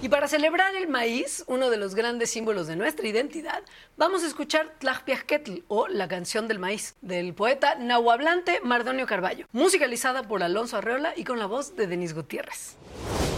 Y para celebrar el maíz, uno de los grandes símbolos de nuestra identidad, vamos a escuchar Tlajpiajquetl, o La canción del maíz, del poeta nahuablante Mardonio Carballo, musicalizada por Alonso Arreola y con la voz de Denis Gutiérrez.